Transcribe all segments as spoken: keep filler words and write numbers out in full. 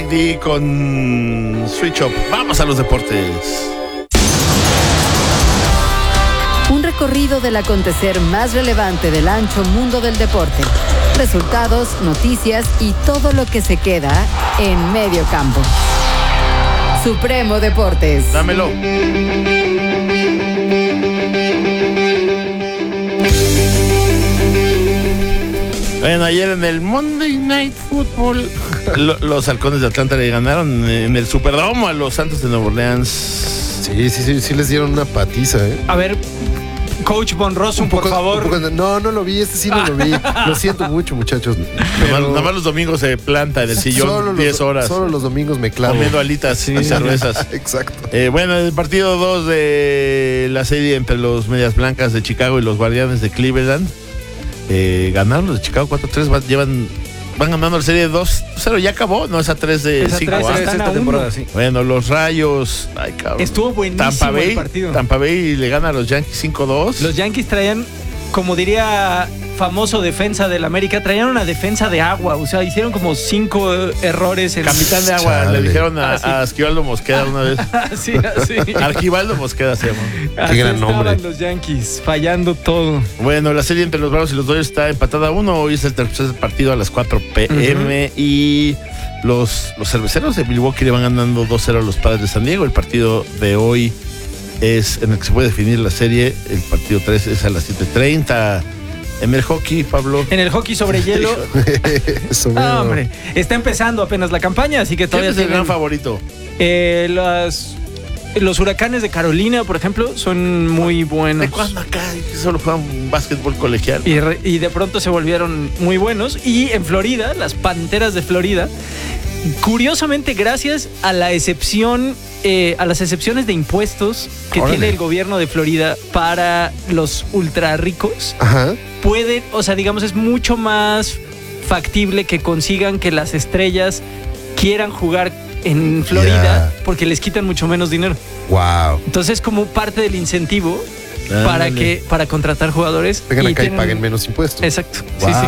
D con Switch Up. Vamos a los deportes. Un recorrido del acontecer más relevante del ancho mundo del deporte. Resultados, noticias y todo lo que se queda en medio campo. Supremo Deportes. Dámelo. Bueno, ayer en el Monday Night Football, lo, los halcones de Atlanta le ganaron en el Superdome a los Santos de Nueva Orleans. Sí, sí, sí, sí les dieron una patiza, ¿eh? A ver, Coach Von Rossum, Un poco, por favor. un poco- no, no lo vi, este sí no lo vi. Lo siento mucho, muchachos. Nada más, nada más los domingos se planta en el sillón diez los, horas. Solo los domingos me clavo. Comiendo alitas y cervezas. Exacto. Eh, bueno, el partido dos de la serie entre los Medias Blancas de Chicago y los Guardianes de Cleveland. Eh, ganaron los de Chicago cuatro tres, van, llevan, van ganando la serie dos cero, ya acabó, no es a tres de Es a cinco. tres, ¿ah? es a esta uno. temporada, sí. Bueno, los Rayos, ay cabrón. Estuvo buenísimo Tampa Bay, el partido. Tampa Bay le gana a los Yankees cinco dos. Los Yankees traían, como diría famoso defensa del América, traían una defensa de agua. O sea, hicieron como cinco eh, errores en Capitán de agua, Chale. le dijeron a, Ah, sí. a Esquivaldo Mosqueda una vez. Así, así. Arquivaldo Mosqueda se llama. Así gran estaban nombre. los Yankees, fallando todo. Bueno, la serie entre los Bravos y los Dodgers está empatada a uno. Hoy es el tercer partido a las cuatro p.m. Uh-huh. Y los, los cerveceros de Milwaukee le van ganando dos cero a los Padres de San Diego. El partido de hoy es en el que se puede definir la serie. El partido tres es a las siete treinta. En el hockey, Pablo. En el hockey sobre hielo. Eso, Ah, bueno. hombre, está empezando apenas la campaña, así que ¿Quién todavía es el tienen, gran favorito? eh, las- los huracanes de Carolina, por ejemplo, son muy buenos. ¿De cuándo acá? Que solo juegan básquetbol colegial. Y, re- y de pronto se volvieron muy buenos. Y en Florida, las Panteras de Florida, curiosamente gracias a la excepción, eh, a las excepciones de impuestos que Órale. tiene el gobierno de Florida para los ultra ricos, Ajá. pueden, o sea, digamos, es mucho más factible que consigan que las estrellas quieran jugar en Florida Ya. porque les quitan mucho menos dinero. Wow. Entonces, como parte del incentivo Ándale. para que para contratar jugadores. Vengan y acá y tienen- paguen menos impuestos. Exacto. Wow. Sí, sí.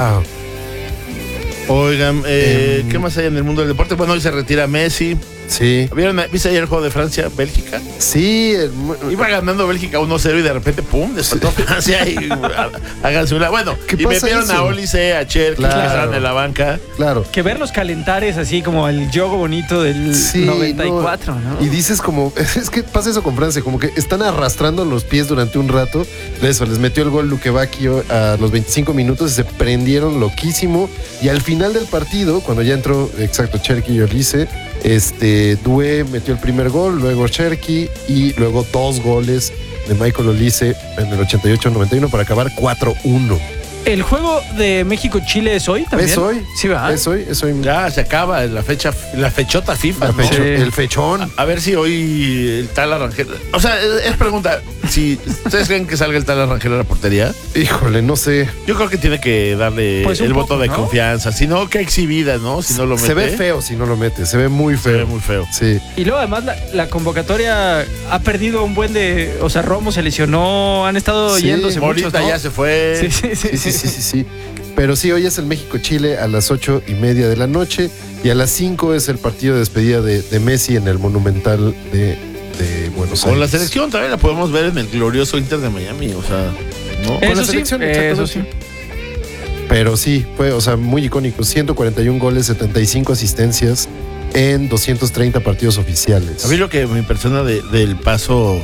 Oigan, eh, Em. ¿qué más hay en el mundo del deporte? Bueno, hoy se retira Messi. Sí. ¿Vieron, ¿Viste ayer el juego de Francia, Bélgica? Sí. el- Iba ganando Bélgica uno cero y de repente, pum, despertó Francia y ah, háganse una. Bueno, ¿Qué y pasa metieron eso? a Olise, a Cherki, Claro. que estaban en la banca. Claro. Que verlos calentares así como el yogo bonito del Sí, noventa y cuatro, ¿no? Y dices como, es que pasa eso con Francia, como que están arrastrando los pies durante un rato. Eso, les metió el gol Luque Bacchio a los veinticinco minutos y se prendieron loquísimo. Y al final del partido, cuando ya entró, exacto, Cherki y Olise, este, Doué metió el primer gol, luego Cherki y luego dos goles de Michael Olise en el ochenta y ocho noventa y uno para acabar cuatro uno. El juego de México-Chile es hoy también. ¿Es hoy? Sí, va. Es hoy, es hoy. Ya se acaba la fecha, la fechota FIFA. La ¿no? fecho- Sí. El fechón. A ver si hoy el tal Arrangel. O sea, es, es pregunta. Si ustedes creen que salga el tal Arrangel a la portería, Híjole, no sé. yo creo que tiene que darle Pues un el poco, voto de ¿no? confianza. Si no, qué exhibida, ¿no? Si no lo mete. Se ve feo si no lo mete, se ve muy Se ve feo. muy feo. Sí. Y luego además la, la convocatoria ha perdido un buen de... O sea, Romo se lesionó, han estado Sí, yéndose Morita muchos, ¿no? ya se fue. Sí, sí, sí. Sí, sí, sí, sí, sí. Pero sí, hoy es el México-Chile a las ocho y media de la noche y a las cinco es el partido de despedida de, de Messi en el Monumental de, de Buenos Con Aires. la selección también la podemos ver en el glorioso Inter de Miami. O sea, ¿no? Con la Eso sí, selección, eso sí. exactamente. Pero sí, fue, o sea, muy icónico. ciento cuarenta y un goles, setenta y cinco asistencias en doscientos treinta partidos oficiales. A mí lo que me impresiona de- del paso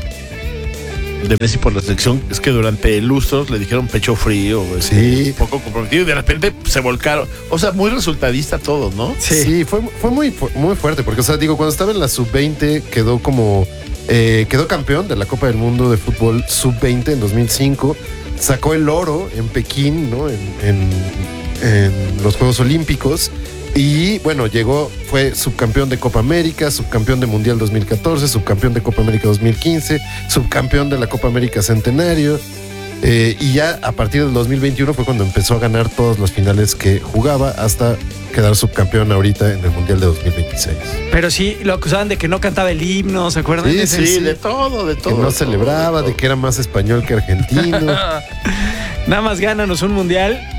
de Messi por la selección es que durante lustros le dijeron pecho frío, güey, Sí. poco comprometido y de repente se volcaron. O sea, muy resultadista todo, ¿no? Sí, fue, fue muy, fu- muy fuerte, porque, o sea, digo, cuando estaba en la sub veinte quedó como, eh, quedó campeón de la Copa del Mundo de Fútbol sub veinte en dos mil cinco, sacó el oro en Pekín, ¿no? En, en- en los Juegos Olímpicos. Y bueno, llegó, fue subcampeón de Copa América, subcampeón de Mundial dos mil catorce, subcampeón de Copa América dos mil quince, subcampeón de la Copa América Centenario. Eh, y ya a partir del dos mil veintiuno fue cuando empezó a ganar todas las finales que jugaba hasta quedar subcampeón ahorita en el Mundial de dos mil veintiséis. Pero sí, lo acusaban de que no cantaba el himno, ¿se acuerdan? Sí, Ese- Sí, de todo, de todo. Que no de celebraba, todo, de que era más español que argentino. Nada más gánanos un mundial.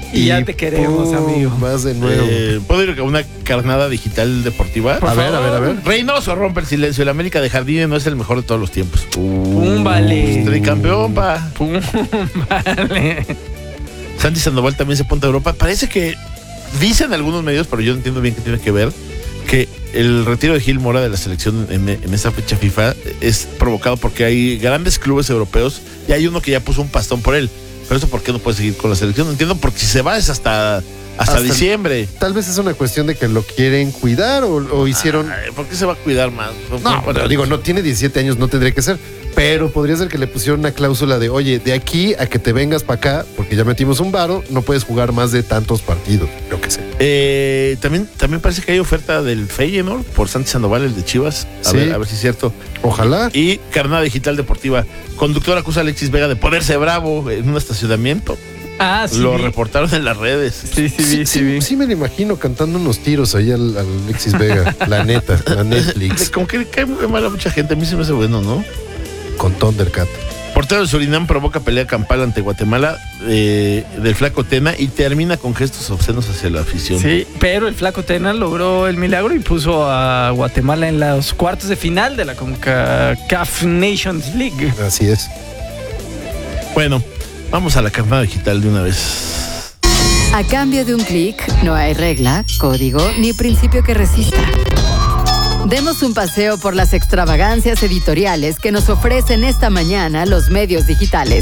Y, y ya te queremos, pum, amigo. Más de nuevo. Eh, ¿Puedo ir a una carnada digital deportiva? A ver, a ver, a ver. Reynoso rompe el silencio. El América de Jardine no es el mejor de todos los tiempos. Pum, vale. Tricampeón, pa. Pum, vale. Santi Sandoval también se apunta a Europa. Parece que dicen algunos medios, pero yo no entiendo bien qué tiene que ver, que el retiro de Gil Mora de la selección en, en esa fecha FIFA es provocado porque hay grandes clubes europeos y hay uno que ya puso un pastón por él. Pero eso, ¿por qué no puede seguir con la selección? No entiendo, porque si se va es hasta, hasta, hasta diciembre. Tal vez es una cuestión de que lo quieren cuidar o, o hicieron... Ay, ¿por qué se va a cuidar más? No, pero digo, no tiene diecisiete años, no tendría que ser. Pero podría ser que le pusieron una cláusula de, oye, de aquí a que te vengas para acá, porque ya metimos un varo, no puedes jugar más de tantos partidos, yo qué sé. Eh, también, también parece que hay oferta del Feyenoord por Santi Sandoval, el de Chivas. A, sí. ver, a ver si es cierto. Ojalá. Y carnada digital deportiva. Conductor acusa a Alexis Vega de ponerse bravo en un estacionamiento. Ah, sí. Lo vi. reportaron en las redes. Sí, sí, sí, sí, vi. Sí me lo imagino cantando unos tiros ahí al, al Alexis Vega. La neta, la Netflix. Como que cae mal a mucha gente. A mí se me hace bueno, ¿no? Con Thundercat. Portero de Surinam provoca pelea campal ante Guatemala eh, del Flaco Tena y termina con gestos obscenos hacia la afición. Sí, pero el Flaco Tena logró el milagro y puso a Guatemala en los cuartos de final de la CONCACAF Nations League. Así es. Bueno, vamos a la carnada digital de una vez. A cambio de un clic, no hay regla, código ni principio que resista. Demos un paseo por las extravagancias editoriales que nos ofrecen esta mañana los medios digitales.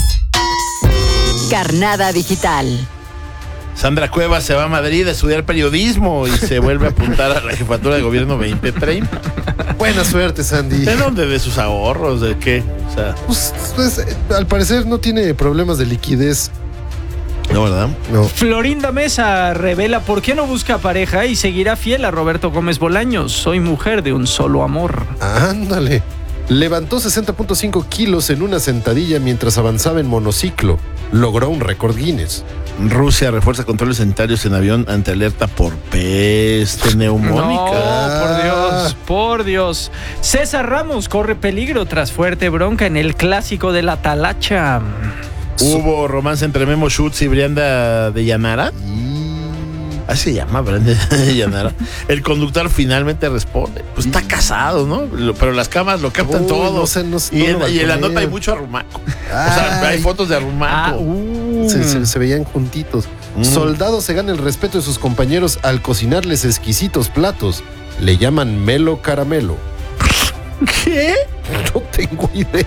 Carnada digital. Sandra Cuevas se va a Madrid a estudiar periodismo y se vuelve a apuntar a la jefatura de gobierno veinte treinta. Buena suerte, Sandy. ¿De dónde? ¿De sus ahorros? ¿De qué? O sea, pues, pues, al parecer no tiene problemas de liquidez. no, ¿verdad? No. Florinda Mesa revela por qué no busca pareja y seguirá fiel a Roberto Gómez Bolaños. Soy mujer de un solo amor. Ándale. Levantó sesenta punto cinco kilos en una sentadilla mientras avanzaba en monociclo. Logró un récord Guinness. Rusia refuerza controles sanitarios en avión ante alerta por peste neumónica. No, por Dios, por Dios. César Ramos corre peligro tras fuerte bronca en el clásico de la Talacha. Hubo romance entre Memo Schutz y Brianda de Llanara. Así se llama, Brianda de Llanara. El conductor finalmente responde. Pues está casado, ¿no? Pero las cámaras lo captan Uy, todo. no sé, no- y, no en, lo y en la balconea. nota hay mucho arrumaco. O sea, Ay. hay fotos de arrumaco. Ah, uh. Se, se- se veían juntitos. Mm. Soldado se gana el respeto de sus compañeros al cocinarles exquisitos platos. Le llaman melo caramelo. ¿Qué? No tengo idea.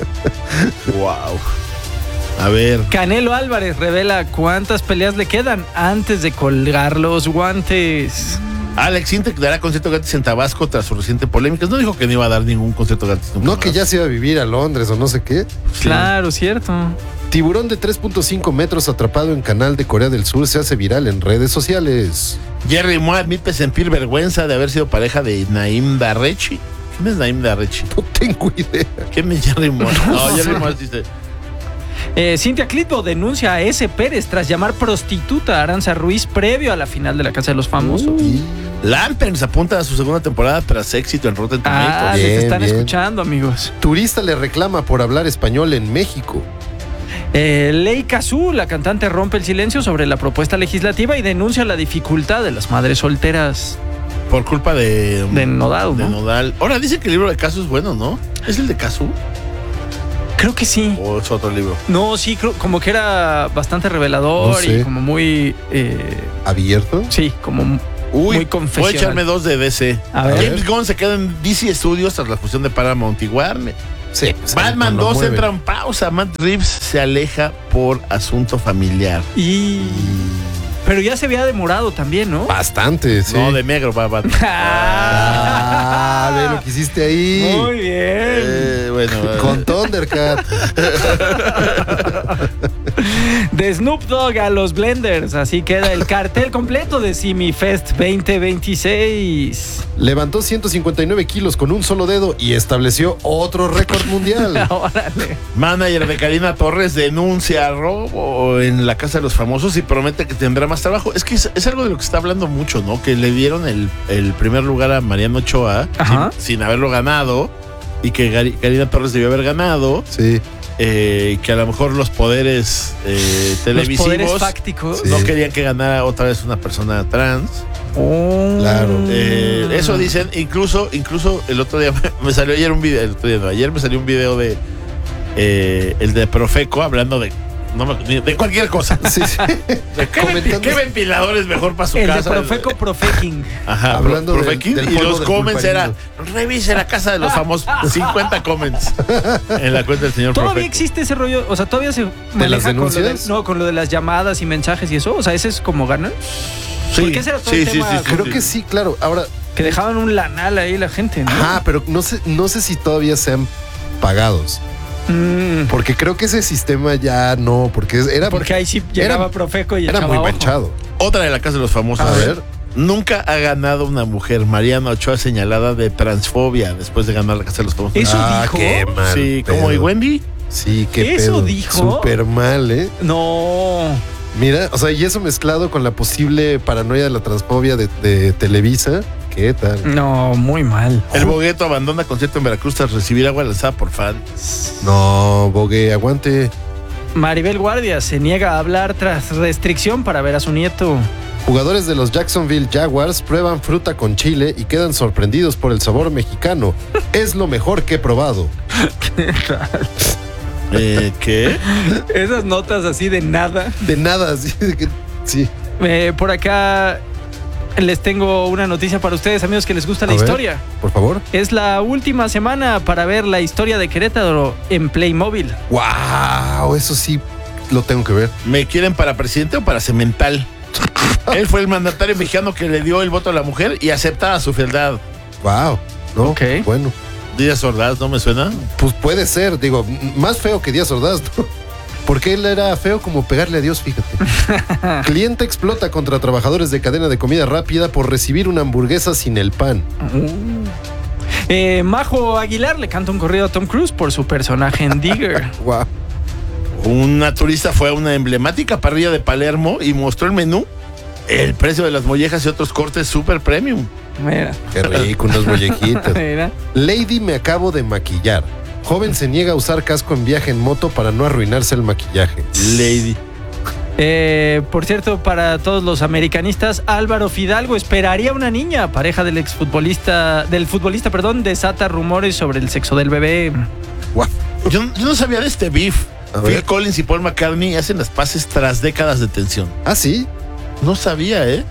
Wow. A ver. Canelo Álvarez revela cuántas peleas le quedan antes de colgar los guantes. Alex Intec dará concierto gratis en Tabasco tras su reciente polémica. No dijo que no iba a dar ningún concierto gratis. nunca No, que más. ya se iba a vivir a Londres o no sé qué. Sí. Claro, cierto. Tiburón de tres punto cinco metros atrapado en canal de Corea del Sur se hace viral en redes sociales. Jerry Moore admite sentir vergüenza de haber sido pareja de Naim Darrechi. ¿Quién es Naim Darrechi? No tengo idea. ¿Quién es Jerry Moore? No, Jerry Moore dice. Eh, Cintia Clitbo denuncia a S. Pérez tras llamar prostituta a Aranza Ruiz previo a la final de la Casa de los Famosos. Y- Lampers apunta a su segunda temporada tras éxito en Rotten Ah, Tomatoes. Bien, les están bien. escuchando, amigos. Turista le reclama por hablar español en México. Eh, Ley Cazú, la cantante, rompe el silencio sobre la propuesta legislativa y denuncia la dificultad de las madres solteras Por culpa de. de Nodal, de ¿no? Nodal. Ahora dice que el libro de Casu es bueno, ¿no? ¿Es el de Casu Creo que sí. o es otro libro? No, sí, creo, como que era bastante revelador No sé. y como muy... eh, ¿Abierto? sí, como Uy, muy voy a confesional. echarme dos de D C. A ver. James Gunn se queda en D C Studios tras la fusión de Paramount y Warner. Sí. pues, Batman no lo dos mueven. entra en pausa. Matt Reeves se aleja por asunto familiar. Y... Pero ya se había demorado también, ¿no? Bastante, sí. No, de negro va Batman. Ah, ve lo que hiciste ahí. Muy bien. Eh, bueno, eh, Con Thundercat. De Snoop Dogg a los Blenders. Así queda el cartel completo de Simi Fest veinte veintiséis. Levantó ciento cincuenta y nueve kilos con un solo dedo y estableció otro récord mundial. Órale. manager de Karina Torres denuncia robo en la Casa de los Famosos y promete que tendrá más trabajo. Es que es, es algo de lo que se está hablando mucho, ¿no? Que le dieron el, el primer lugar a Mariano Ochoa Ajá. sin, sin haberlo ganado y que Gary- Karina Torres debió haber ganado. Sí. eh, que a lo mejor los poderes eh, televisivos Los poderes fácticos. no Sí. querían que ganara otra vez una persona trans. Oh. Claro. Eh, eso dicen, incluso, incluso el otro día me salió ayer un video, el otro día no, ayer me salió un video de eh, el de Profeco hablando de no me- de cualquier cosa. Sí, sí. De ¿Qué, Comentando- venti- qué ventilador es mejor para su El de casa? Profeco Profeking. Ajá, Hablando Pro- del- Profequín, del y polvo los del comments era pulparindo. revise la casa de los famosos. cincuenta comments en la cuenta del señor ¿Todavía Profeco. existe ese rollo? O sea, ¿todavía se maneja con lo, de, denuncias? no, con lo de las llamadas y mensajes y eso? O sea, ¿ese es como ganan? Sí, Porque ese era todo sí, el sí, tema sí, sí, Creo sí. que sí, claro. Ahora, Que dejaban un lanal ahí la gente, ¿no? ajá, pero no sé, no sé si todavía sean pagados. Mm, Porque creo que ese sistema ya no, porque era, porque ahí sí llegaba era- Profeco y era echaba muy ojo. manchado. Otra de la casa de los famosos. A ver. Nunca ha ganado una mujer, Mariana Ochoa, señalada de transfobia después de ganar la casa de los famosos. ¿Eso Ah, dijo? qué mal Sí, como pedo. y Wendy. Sí, qué ¿Eso pedo. dijo? Súper mal, ¿eh? No. Mira, o sea, y eso mezclado con la posible paranoia de la transfobia de, de Televisa. ¿Qué tal? No, muy mal. El Bogueto abandona concierto en Veracruz tras recibir agua lanzada por fan. No, Bogue, aguante. Maribel Guardia se niega a hablar tras restricción para ver a su nieto. Jugadores de los Jacksonville Jaguars prueban fruta con chile y quedan sorprendidos por el sabor mexicano. Es lo mejor que he probado. Eh, ¿Qué? Esas notas así de nada. De nada, así de que- sí. Eh, por acá les tengo una noticia para ustedes, amigos, que les gusta la A ver. historia. Por favor. Es la última semana para ver la historia de Querétaro en Playmobil. ¡Wow! Eso sí lo tengo que ver. ¿Me quieren para presidente o para cemental? Él fue el mandatario mexicano que le dio el voto a la mujer y aceptaba su fealdad. ¡Wow! No, Ok. bueno. Díaz Ordaz, ¿no me suena? Pues puede ser, digo, m- más feo que Díaz Ordaz, ¿no? Porque él era feo como pegarle a Dios, fíjate. Cliente explota contra trabajadores de cadena de comida rápida por recibir una hamburguesa sin el pan. Eh, Majo Aguilar le canta un corrido a Tom Cruise por su personaje en Digger. ¡Wow! Una turista fue a una emblemática parrilla de Palermo y mostró el menú, el precio de las mollejas y otros cortes super premium. Mira, ¡Qué rico! Unos mollejitos. mira. Lady, me acabo de maquillar. Joven se niega a usar casco en viaje en moto para no arruinarse el maquillaje. Lady. Eh, por cierto, para todos los americanistas, Álvaro Fidalgo esperaría una niña. Pareja del exfutbolista, del futbolista, perdón, desata rumores sobre el sexo del bebé. ¡Guau! Yo, yo no sabía de este beef. A Phil ver. Collins y Paul McCartney hacen las paces tras décadas de tensión. ¿Ah, sí? No sabía, ¿eh?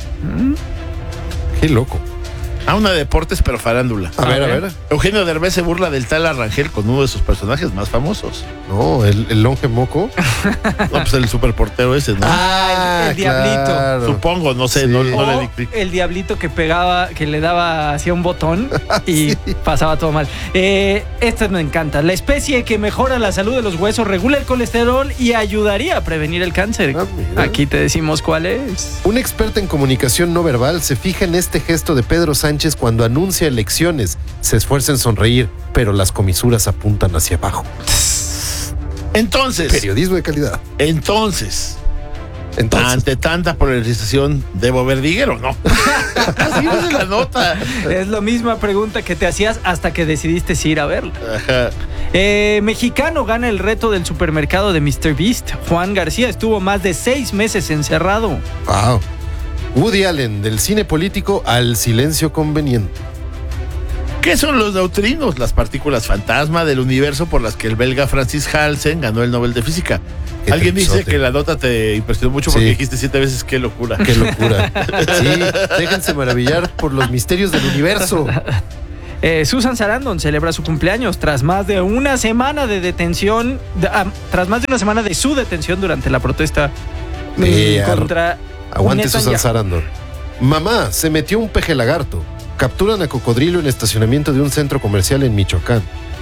¡Qué loco! A una de deportes, pero farándula. A, A ver, a ver. ver. Eugenio Derbez se burla del tal Arrangel con uno de sus personajes más famosos. No, el, el longe moco. No, pues el superportero ese, ¿no? Ah, el- el diablito. claro. Supongo, no sé, Sí. no, no le O di clic. el diablito que pegaba, que le daba hacia un botón y pasaba todo mal. Eh, esta me encanta. La especie que mejora la salud de los huesos, regula el colesterol y ayudaría a prevenir el cáncer. Ah, mira. Aquí te decimos cuál es. Un experto en comunicación no verbal se fija en este gesto de Pedro Sánchez cuando anuncia elecciones. Se esfuerza en sonreír, pero las comisuras apuntan hacia abajo. Entonces, Periodismo de calidad. entonces, Entonces, ante tanta polarización, ¿debo ver Digger o no? Así es la nota. Es la misma pregunta que te hacías hasta que decidiste si ir a verla. Ajá. Eh, mexicano gana el reto del supermercado de míster Beast. Juan García estuvo más de seis meses encerrado. wow. Woody Allen, del cine político al silencio conveniente. ¿Qué son los neutrinos? Las partículas fantasma del universo por las que el belga Francis Halsen ganó el Nobel de Física. Qué Alguien dice tripizote. que la nota te impresionó mucho porque Sí. dijiste siete veces qué locura. Qué locura. Sí, déjense maravillar por los misterios del universo. Eh, Susan Sarandon celebra su cumpleaños tras más de una semana de detención, de- ah, tras más de una semana de su detención durante la protesta mm, Eh, ar- contra Aguante Susan Netanyahu. Sarandon. Mamá, se metió un peje lagarto. Capturan a cocodrilo en estacionamiento de un centro comercial en Michoacán.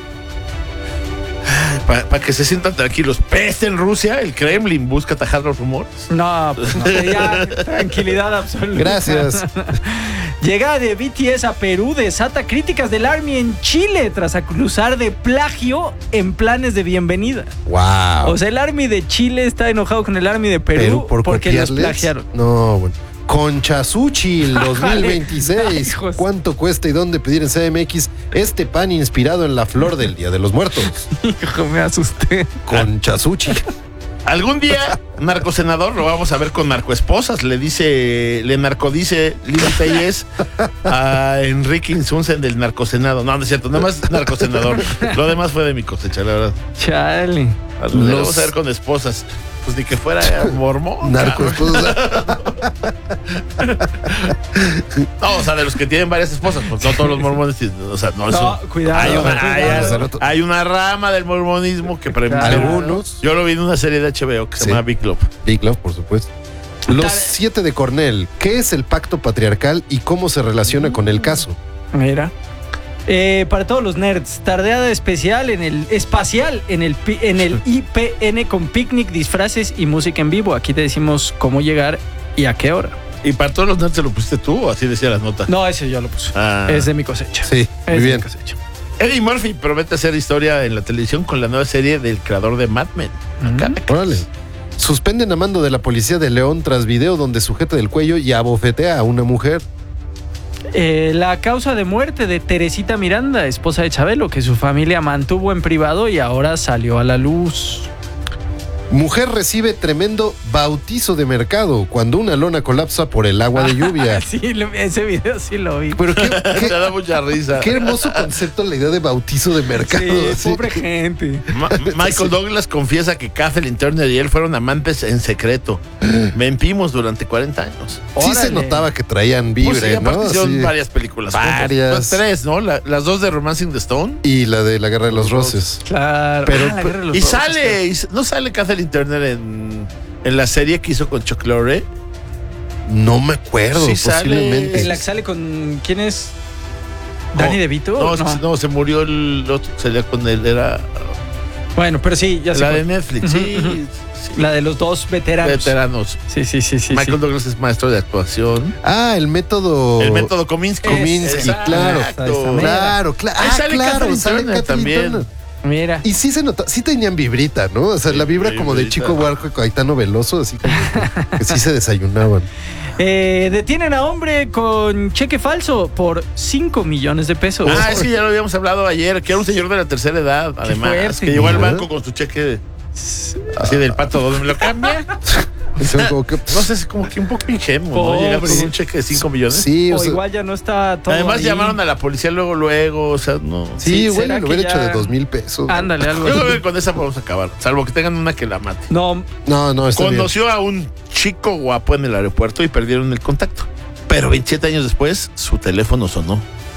Para que se sientan tranquilos. Peste en Rusia, el Kremlin busca atajar los rumores. No, pues no, ya, tranquilidad absoluta. Gracias. Llegada de B T S a Perú desata críticas del Army en Chile tras acusar de plagio en planes de bienvenida. Wow. O sea, el Army de Chile está enojado con el Army de Perú, Pero por porque los copiarles. plagiaron. No, bueno. Conchasuchil dos mil veintiséis. Hijos. ¿Cuánto cuesta y dónde pedir en C M X este pan inspirado en la flor del Día de los Muertos? Hijo, me asusté. Conchasuchil. Algún día, narcosenador, lo vamos a ver con narcoesposas. Le dice, le narcodice Lili Telles a Enrique Insunzen del narcosenado. No, no es cierto, nada más narcosenador. Lo demás fue de mi cosecha, la verdad. Chale. Lo Los- vamos a ver con esposas. Pues ni que fuera mormón. Narcoesposas. No, o sea, de los que tienen varias esposas, pues no todos los mormones tienen, o sea, no, No, eso. cuidado, Hay una, cuidado. hay- hay una rama del mormonismo que para Claro. Algunos. Yo lo vi en una serie de H B O que se Sí. llama Big Love. Big Love, por supuesto. Los siete de Cornell. ¿Qué es el pacto patriarcal y cómo se relaciona con el caso? Mira. Eh, para todos los nerds, tardeada especial en el espacial en el pi- en el I P N con picnic, disfraces y música en vivo. Aquí te decimos cómo llegar y a qué hora. ¿Y para todos los nerds se lo pusiste tú o así decía las notas? No, ese yo lo puse. Ah. Es de mi cosecha. Sí, Es muy de bien. mi cosecha. Eddie Murphy promete hacer historia en la televisión con la nueva serie del creador de Mad Men. Mm. Órale. Suspenden a mando de la policía de León tras video donde sujeta del cuello y abofetea a una mujer. Eh, la causa de muerte de Teresita Miranda, esposa de Chabelo, que su familia mantuvo en privado y ahora salió a la luz. Mujer recibe tremendo bautizo de mercado cuando una lona colapsa por el agua de lluvia. Sí, lo- ese video sí lo vi. Pero qué, Me qué- da mucha risa. qué hermoso concepto la idea de bautizo de mercado. Sí, así. pobre gente. Ma- Michael Douglas confiesa que Kathleen Turner y él fueron amantes en secreto. Vempimos durante cuarenta años. Sí Órale. se notaba que traían vibre, Pues sí, aparte ¿no? hicieron Así. varias películas. juntos. Varias. Pues tres, ¿no? La- las dos de Romancing the Stone. Y la de la Guerra de los Roses. Claro. Pero- Ah, la Guerra de los Y Roses, sale, y s- ¿no sale Kathleen Turner en, en la serie que hizo con Chuck Lorre? No me acuerdo, Sí sale. posiblemente. En la que sale con. ¿Quién es? ¿Dani No, DeVito? No, es que- no, se murió el otro que salía con él. Era Bueno, pero sí, ya sé. la cuál. de Netflix, sí. Ujú, ujú. sí. La de los dos veteranos. Veteranos. Sí, sí, sí, sí. Michael sí. Douglas es maestro de actuación. Ah, el método. El método Kominsky. Kominsky, Exacto. claro. Ahí está, mira. Claro, claro. Ahí Ah, sale claro, Kathleen sale Turner Kathleen también. Turner. Mira. Y sí se nota, sí tenían vibrita, ¿no? O sea, Sí, la vibra como de vibrita. Chico Huarco y Caetano Veloso, así como que, que sí se desayunaban. Eh, detienen a hombre con cheque falso por cinco millones de pesos. Ah, es que ya lo habíamos hablado ayer, que era un señor de la tercera edad, además, fuerte. que llegó al Mira. banco con su cheque así del pato, ¿dónde me lo cambia? Y son como que, No sé, es como que un poco ingenuo, ¿no? Pobre. Llegar con un cheque de cinco millones. sí, o o sea, igual ya no está todo. Además ahí. llamaron a la policía luego, luego, o sea, no. sí, sí, güey, ¿será lo que hubiera hecho ya- de dos mil pesos. Ándale, algo Yo creo así. que con esa podemos acabar, salvo que tengan una que la mate. No, No, no, está bien. Conoció a un chico guapo en el aeropuerto y perdieron el contacto. Pero veintisiete años después, su teléfono sonó.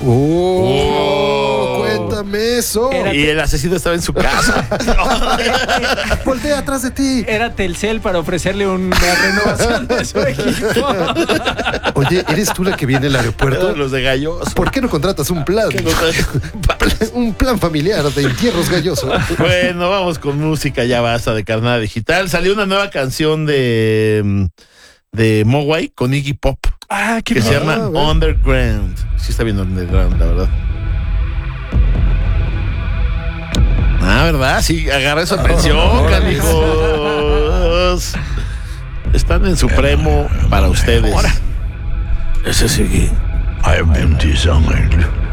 Oh, Oh. cuéntame eso. Era- Y el asesino estaba en su casa. Voltea atrás de ti. era Telcel para ofrecerle una renovación de su equipo. Oye, ¿eres tú la que viene al aeropuerto? Los de gallos. ¿Por qué no contratas un plan? Que no te- Un plan familiar de entierros galloso. Bueno, vamos con música, ya basta de carnada digital. Salió una nueva canción de, mm, de Mogwai con Iggy Pop Ah, qué que se Ah, llama a ver. Underground. Sí está bien Underground, la verdad. Ah, ¿verdad? Sí, agarra su atención, Oh, canijos. Están en Supremo para ustedes. Ese es Iggy. I have been designed